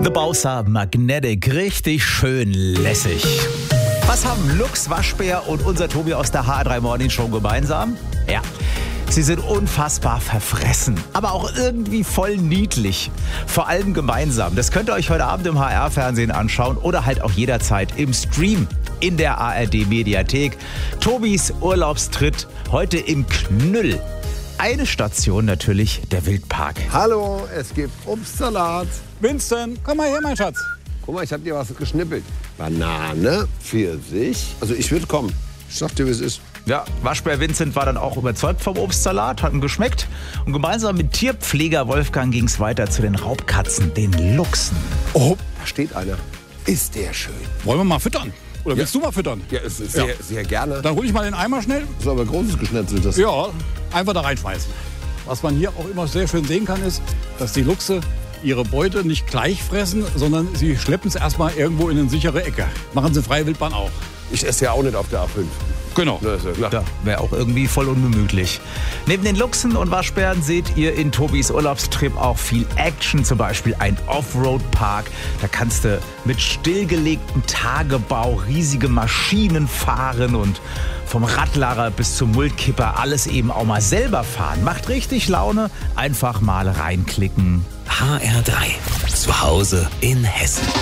The Bowser Magnetic, richtig schön lässig. Was haben Lux, Waschbär und unser Tobi aus der HR3 Morning Show gemeinsam? Ja, sie sind unfassbar verfressen, aber auch irgendwie voll niedlich. Vor allem gemeinsam. Das könnt ihr euch heute Abend im HR-Fernsehen anschauen oder halt auch jederzeit im Stream in der ARD-Mediathek. Tobis Urlaubstritt heute im Knüll. Eine Station natürlich, der Wildpark. Hallo, es gibt Obstsalat. Vincent, komm mal her, mein Schatz. Guck mal, ich hab dir was geschnippelt. Banane, Pfirsich. Also ich würde kommen. Ich sag dir, wie es ist. Ja, Waschbär Vincent war dann auch überzeugt vom Obstsalat, hat ihm geschmeckt. Und gemeinsam mit Tierpfleger Wolfgang ging es weiter zu den Raubkatzen, den Luchsen. Oh, da steht einer. Ist der schön. Wollen wir mal füttern? Oder willst du mal füttern? Ja, es ist sehr gerne. Dann hol ich mal den Eimer schnell. Das ist aber großes Geschnetzelt. Das. Ja, einfach da reinschmeißen. Was man hier auch immer sehr schön sehen kann, ist, dass die Luchse ihre Beute nicht gleich fressen, sondern sie schleppen es erstmal irgendwo in eine sichere Ecke. Machen sie freie Wildbahn auch. Ich esse ja auch nicht auf der A5. Genau. Das ist ja klar. Ja, wäre auch irgendwie voll ungemütlich. Neben den Luchsen und Waschbären seht ihr in Tobis Urlaubstrip auch viel Action, zum Beispiel ein Offroad-Park. Da kannst du mit stillgelegtem Tagebau riesige Maschinen fahren und vom Radlader bis zum Multkipper alles eben auch mal selber fahren. Macht richtig Laune, einfach mal reinklicken. HR3, zu Hause in Hessen.